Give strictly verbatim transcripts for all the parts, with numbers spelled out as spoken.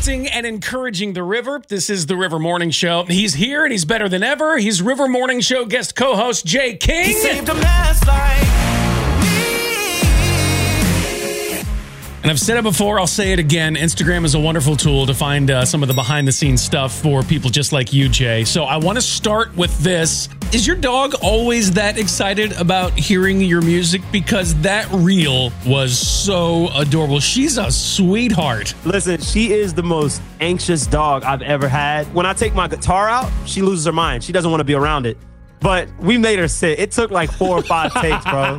uplifting and encouraging the river. This is the River Morning Show. He's here and he's better than ever. He's River Morning Show guest co-host Jay King. He saved a mess like me. And I've said it before, I'll say it again. Instagram is a wonderful tool to find uh, some of the behind-the-scenes stuff for people just like you, Jay. So I want to start with this. Is your dog always that excited about hearing your music? Because that reel was so adorable. She's a sweetheart. Listen, she is the most anxious dog I've ever had. When I take my guitar out, she loses her mind. She doesn't want to be around it. But we made her sit. It took like four or five takes, bro.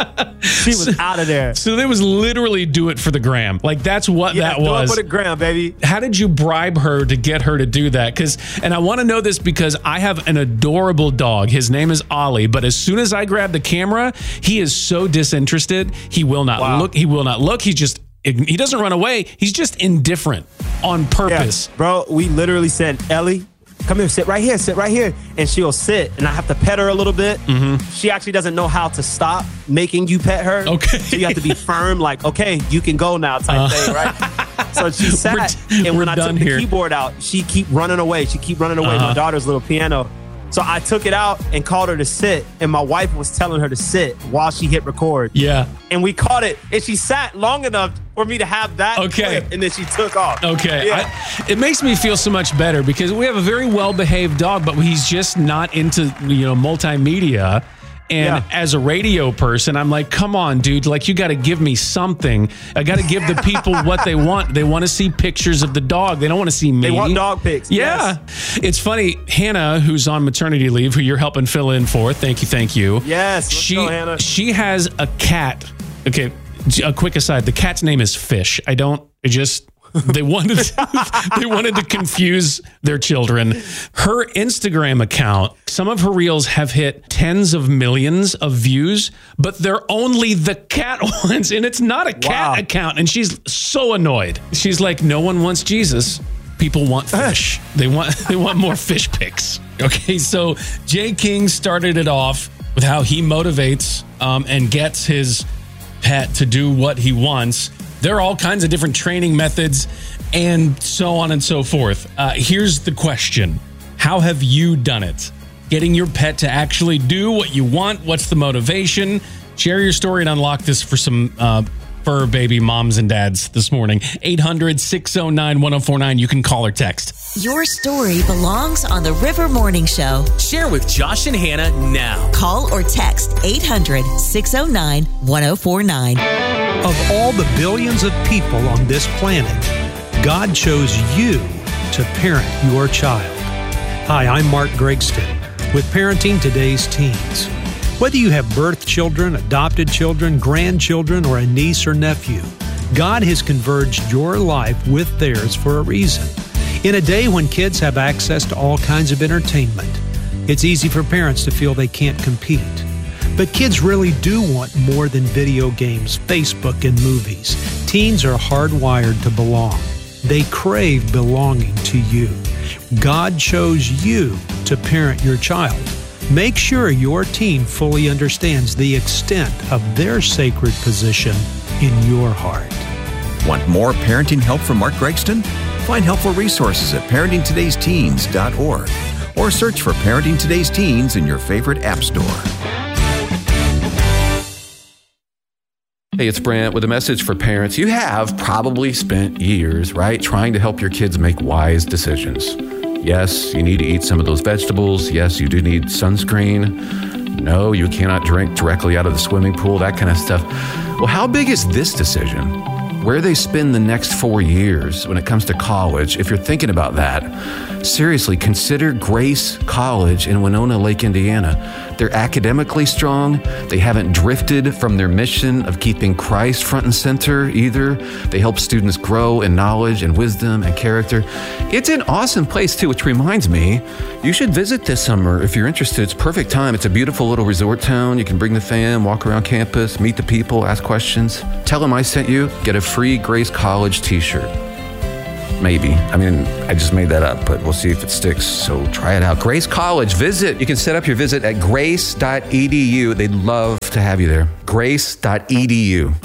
She was so, out of there. So it was literally do it for the gram. Like, that's what yeah, that was. Do it for the gram, baby. How did you bribe her to get her to do that? Because, and I want to know this because I have an adorable dog. His name is Ollie. But as soon as I grab the camera, he is so disinterested. He will not wow. look. He will not look. He just, he doesn't run away. He's just indifferent on purpose. Yeah, bro, we literally said, Ellie, come here, sit right here, sit right here. And she'll sit, and I have to pet her a little bit. Mm-hmm. She actually doesn't know how to stop making you pet her. Okay. So you have to be firm, like, okay, you can go now type uh. thing, right? So she sat, we're, and we're when I took the here. keyboard out, she keep running away. She keep running away. Uh-huh. My daughter's little piano. So I took it out and called her to sit, and my wife was telling her to sit while she hit record. Yeah. And we caught it, and she sat long enough for me to have that okay. clip, and then she took off. Okay. Yeah. I, it makes me feel so much better because we have a very well-behaved dog, but he's just not into, you know, multimedia. And yeah. as a radio person, I'm like, come on, dude. Like, you got to give me something. I got to give the people what they want. They want to see pictures of the dog. They don't want to see me. They want dog pics. Yeah. Yes. It's funny. Hannah, who's on maternity leave, who you're helping fill in for. Thank you. Thank you. Yes. Let's she, go, Hannah. She has a cat. Okay. A quick aside. The cat's name is Fish. I don't, it just... They wanted to, they wanted to confuse their children. Her Instagram account, some of her reels have hit tens of millions of views, but they're only the cat ones, and it's not a cat wow. account. And she's so annoyed. She's like, no one wants Jesus. People want fish. They want they want more fish pics. Okay, so Jay King started it off with how he motivates um, and gets his pet to do what he wants. There are all kinds of different training methods and so on and so forth. Uh, here's the question. How have you done it? Getting your pet to actually do what you want? What's the motivation? Share your story and unlock this for some uh, fur baby moms and dads this morning. eight hundred, six oh nine, one oh four nine. You can call or text. Your story belongs on the River Morning Show. Share with Josh and Hannah now. Call or text eight hundred, six oh nine, one oh four nine. Of all the billions of people on this planet, God chose you to parent your child. Hi, I'm Mark Gregston with Parenting Today's Teens. Whether you have birth children, adopted children, grandchildren, or a niece or nephew, God has converged your life with theirs for a reason. In a day when kids have access to all kinds of entertainment, it's easy for parents to feel they can't compete. But kids really do want more than video games, Facebook, and movies. Teens are hardwired to belong. They crave belonging to you. God chose you to parent your child. Make sure your teen fully understands the extent of their sacred position in your heart. Want more parenting help from Mark Gregston? Find helpful resources at parenting todays teens dot org or search for Parenting Today's Teens in your favorite app store. Hey, it's Brant with a message for parents. You have probably spent years, right, trying to help your kids make wise decisions. Yes, you need to eat some of those vegetables. Yes, you do need sunscreen. No, you cannot drink directly out of the swimming pool, that kind of stuff. Well, how big is this decision? Where they spend the next four years when it comes to college, if you're thinking about that, seriously, consider Grace College in Winona Lake, Indiana. They're academically strong. They haven't drifted from their mission of keeping Christ front and center either. They help students grow in knowledge and wisdom and character. It's an awesome place too, which reminds me, you should visit this summer if you're interested. It's perfect time. It's a beautiful little resort town. You can bring the fam, walk around campus, meet the people, ask questions. Tell them I sent you. Get a free Grace College t-shirt. Maybe. I mean, I just made that up, but we'll see if it sticks. So try it out. Grace College, visit. You can set up your visit at grace dot e d u. They'd love to have you there. grace dot e d u.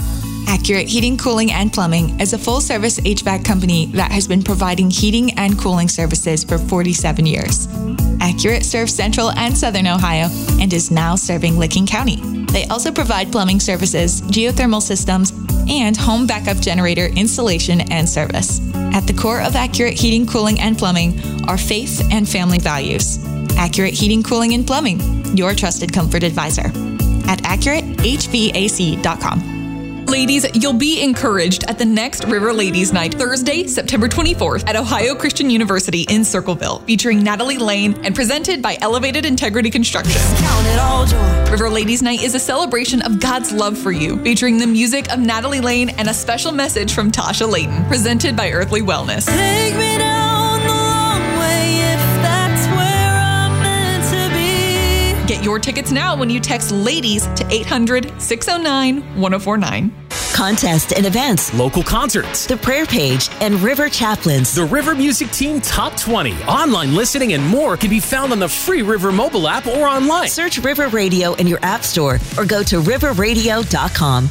Accurate Heating, Cooling, and Plumbing is a full-service H V A C company that has been providing heating and cooling services for forty-seven years. Accurate serves Central and Southern Ohio and is now serving Licking County. They also provide plumbing services, geothermal systems, and home backup generator installation and service. At the core of Accurate Heating, Cooling, and Plumbing are faith and family values. Accurate Heating, Cooling, and Plumbing, your trusted comfort advisor. At accurate h v a c dot com. Ladies, you'll be encouraged at the next River Ladies Night, Thursday, September twenty-fourth at Ohio Christian University in Circleville, featuring Natalie Lane and presented by Elevated Integrity Construction. Count it all joy. River Ladies Night is a celebration of God's love for you, featuring the music of Natalie Lane and a special message from Tasha Layton, presented by Earthly Wellness. Take me down the long way if that's where I'm meant to be. Get your tickets now when you text LADIES to eight hundred, six oh nine, one oh four nine. Contests and events, Local concerts. the prayer page, and River Chaplains. The River Music Team Top twenty. Online listening and more can be found on the free River mobile app or online. Search River Radio in your app store or go to river radio dot com.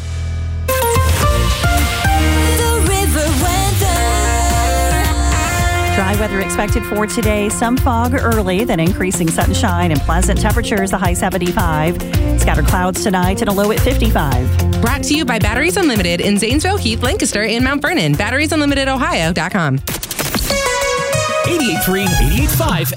The river weather. Dry weather expected for today. Some fog early, then increasing sunshine and pleasant temperatures, a high seventy-five. Scattered clouds tonight and a low at fifty-five. Brought to you by Batteries Unlimited in Zanesville, Heath, Lancaster, and Mount Vernon. batteries unlimited ohio dot com. eighty-eight point three, eighty-eight point five